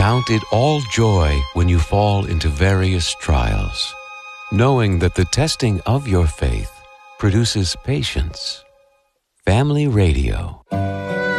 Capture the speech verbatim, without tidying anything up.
Count it all joy when you fall into various trials, knowing that the testing of your faith produces patience. Family Radio.